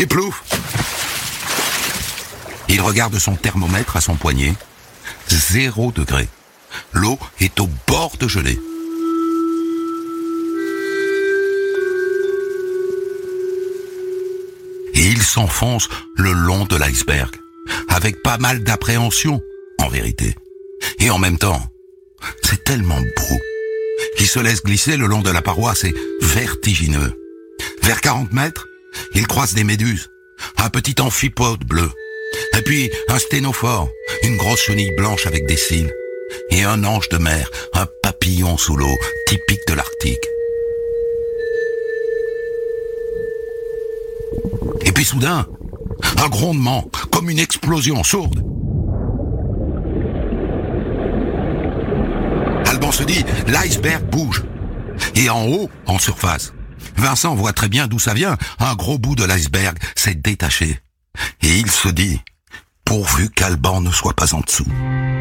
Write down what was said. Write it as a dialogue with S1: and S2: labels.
S1: Et plouf! Il regarde son thermomètre à son poignet. 0 degré. L'eau est au bord de gelée. Et il s'enfonce le long de l'iceberg, avec pas mal d'appréhension, en vérité. Et en même temps, c'est tellement beau. Il se laisse glisser le long de la paroi, c'est vertigineux. Vers 40 mètres, il croise des méduses, un petit amphipode bleu, et puis un sténophore, une grosse chenille blanche avec des cils, et un ange de mer, un papillon sous l'eau, typique de l'Arctique. Et puis soudain, un grondement, comme une explosion sourde. Alban se dit, l'iceberg bouge. Et en haut, en surface, Vincent voit très bien d'où ça vient. Un gros bout de l'iceberg s'est détaché. Et il se dit, pourvu qu'Alban ne soit pas en dessous.